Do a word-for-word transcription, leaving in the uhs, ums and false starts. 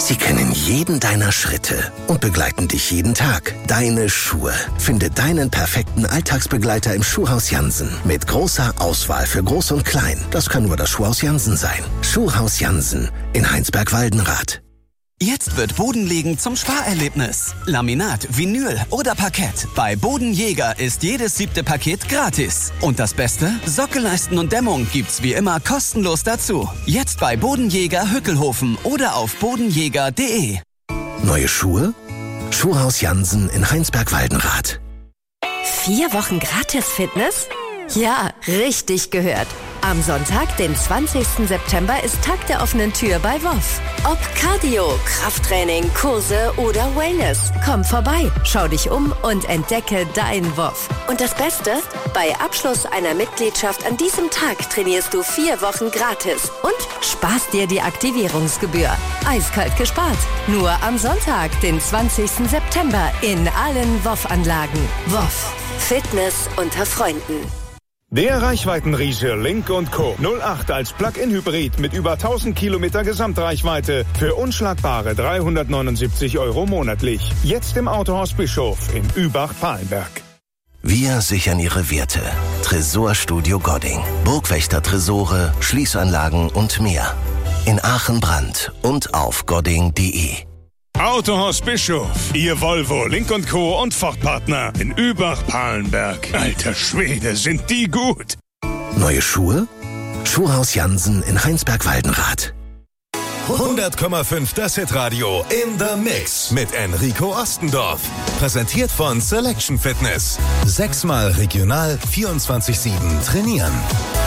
Sie kennen jeden deiner Schritte und begleiten dich jeden Tag. Deine Schuhe. Finde deinen perfekten Alltagsbegleiter im Schuhhaus Jansen. Mit großer Auswahl für Groß und Klein. Das kann nur das Schuhhaus Jansen sein. Schuhhaus Jansen in Heinsberg-Waldenrath. Jetzt wird Bodenlegen zum Sparerlebnis. Laminat, Vinyl oder Parkett. Bei Bodenjäger ist jedes siebte Paket gratis. Und das Beste? Sockelleisten und Dämmung gibt's wie immer kostenlos dazu. Jetzt bei Bodenjäger Hückelhofen oder auf bodenjäger punkt de. Neue Schuhe? Schuhhaus Jansen in Heinsberg-Waldenrath. Vier Wochen gratis Fitness? Ja, richtig gehört. Am Sonntag, den zwanzigsten September, ist Tag der offenen Tür bei W O F. Ob Cardio, Krafttraining, Kurse oder Wellness. Komm vorbei, schau dich um und entdecke dein W O F. Und das Beste? Bei Abschluss einer Mitgliedschaft an diesem Tag trainierst du vier Wochen gratis und sparst dir die Aktivierungsgebühr. Eiskalt gespart. Nur am Sonntag, den zwanzigsten September, in allen W O F-Anlagen. W O F. Fitness unter Freunden. Der Reichweitenriese Lynk und Co. null acht als Plug-in-Hybrid mit über tausend Kilometer Gesamtreichweite für unschlagbare dreihundertneunundsiebzig Euro monatlich. Jetzt im Autohaus Bischof in Übach-Palenberg. Wir sichern Ihre Werte. Tresorstudio Godding. Burgwächter-Tresore, Schließanlagen und mehr. In Aachen-Brand und auf godding punkt de. Autohaus Bischof, Ihr Volvo, Lynk und Co. und Ford-Partner in Übach-Palenberg. Alter Schwede, sind die gut! Neue Schuhe? Schuhhaus Jansen in Heinsberg-Waldenrath. hundert Komma fünf Das Hitradio in the Mix mit Enrico Ostendorf. Präsentiert von Selection Fitness. Sechsmal regional, vierundzwanzig sieben trainieren.